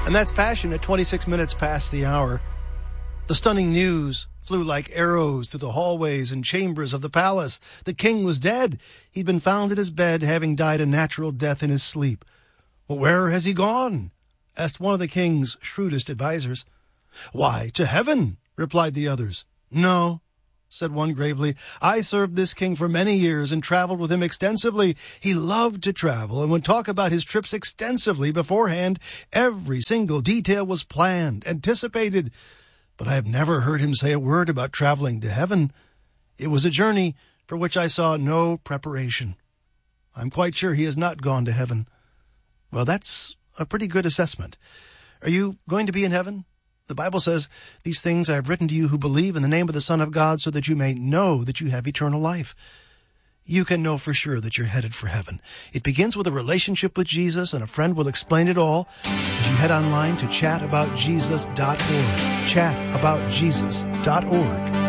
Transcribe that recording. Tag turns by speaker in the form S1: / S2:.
S1: And that's Passion at 26 minutes past the hour. The stunning news flew like arrows through the hallways and chambers of the palace. The king was dead. He'd been found in his bed, having died a natural death in his sleep. "Well, where has he gone?" asked one of the king's shrewdest advisers. "Why, to heaven," replied the others. "No," said one gravely. "I served this king for many years and traveled with him extensively. He loved to travel and would talk about his trips extensively beforehand. Every single detail was planned, anticipated. But I have never heard him say a word about traveling to heaven. It was a journey for which I saw no preparation. I'm quite sure he has not gone to heaven." Well, that's a pretty good assessment. Are you going to be in heaven? The Bible says, "These things I have written to you who believe in the name of the Son of God, so that you may know that you have eternal life." You can know for sure that you're headed for heaven. It begins with a relationship with Jesus, and a friend will explain it all as you head online to chataboutjesus.org. Chataboutjesus.org.